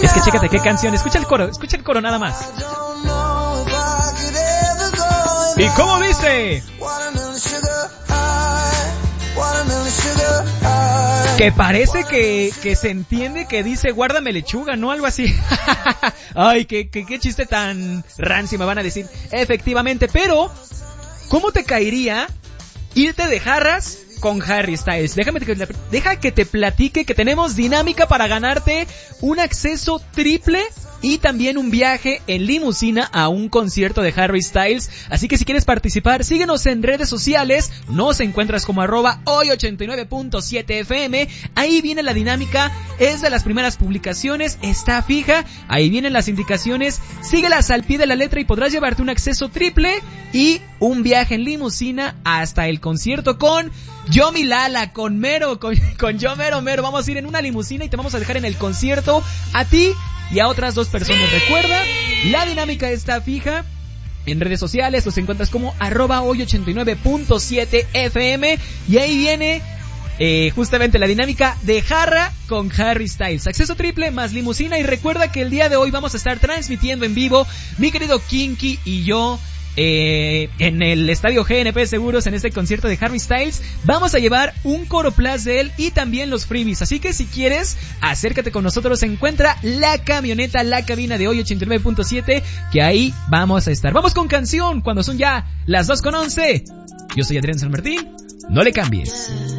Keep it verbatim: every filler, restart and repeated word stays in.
Es que chécate qué canción, escucha el coro, escucha el coro nada más. ¿Y cómo dice? Que parece que, que se entiende que dice guárdame lechuga, ¿no? Algo así. Ay, qué, qué, qué chiste tan rancio me van a decir. Efectivamente, pero ¿cómo te caería irte de jarras con Harry Styles? Déjame que, deja que te platique que tenemos dinámica para ganarte un acceso triple y también un viaje en limusina a un concierto de Harry Styles. Así que si quieres participar, síguenos en redes sociales. Nos encuentras como arroba hoy ochenta y nueve punto siete F M. Ahí viene la dinámica, es de las primeras publicaciones, está fija. Ahí vienen las indicaciones, síguelas al pie de la letra y podrás llevarte un acceso triple y un viaje en limusina hasta el concierto con Yo Mi Lala, con Mero, con, con Yo Mero Mero. Vamos a ir en una limusina y te vamos a dejar en el concierto a ti y a otras dos personas. Recuerda, la dinámica está fija. En redes sociales los encuentras como arroba hoy ochenta y nueve punto siete F M. Y ahí viene eh, justamente la dinámica de jarra con Harry Styles. Acceso triple más limusina. Y recuerda que el día de hoy vamos a estar transmitiendo en vivo, mi querido Kinky y yo, Eh, en el estadio G N P Seguros, en este concierto de Harry Styles. Vamos a llevar un Coroplast de él y también los freebies, así que si quieres, acércate con nosotros. Encuentra la camioneta, la cabina de hoy ochenta y nueve punto siete, que ahí vamos a estar. Vamos con canción cuando son ya las dos con once. Yo soy Adrián San Martín, no le cambies.